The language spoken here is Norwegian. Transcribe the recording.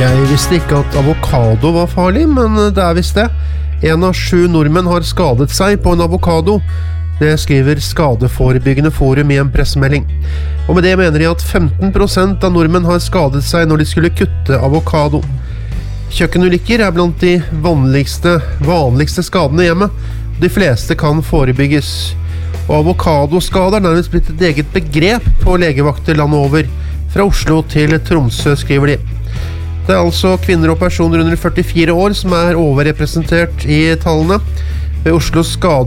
Jeg visste ikke at avokado var farlig, men det visst det. 1 av 7 nordmenn har skadet seg på en avokado. Det skriver Skadeforebyggende Forum i en pressemelding. Og med det mener de at 15% av nordmenn har skadet seg når de skulle kutte avokado. Kjøkkenulykker blant de vanligste skadene hjemme. De fleste kan forebygges. Og avokadoskader nærmest blitt et eget begrep på legevakter landet over. Fra Oslo til Tromsø, skriver de. Det altså kvinner og personer under 44 år som overrepresentert i tallene. Ved Oslos